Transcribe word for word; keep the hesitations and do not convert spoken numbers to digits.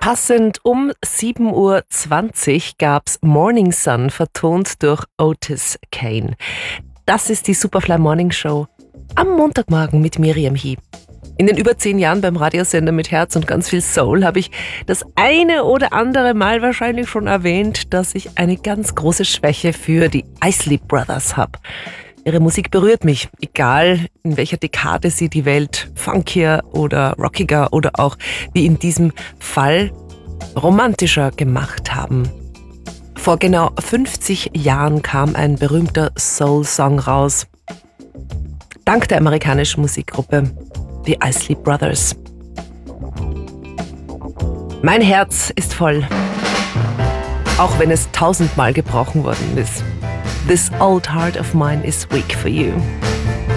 Passend um sieben Uhr zwanzig gab's Morning Sun, vertont durch Otis Kane. Das ist die Superfly Morning Show am Montagmorgen mit Miriam Hieb. In den über zehn Jahren beim Radiosender mit Herz und ganz viel Soul habe ich das eine oder andere Mal wahrscheinlich schon erwähnt, dass ich eine ganz große Schwäche für die Isley Brothers habe. Ihre Musik berührt mich, egal in welcher Dekade sie die Welt funkier oder rockiger oder auch, wie in diesem Fall, romantischer gemacht haben. Vor genau fünfzig Jahren kam ein berühmter Soul-Song raus. Dank der amerikanischen Musikgruppe The Isley Brothers. Mein Herz ist voll, auch wenn es tausendmal gebrochen worden ist. This old heart of mine is weak for you.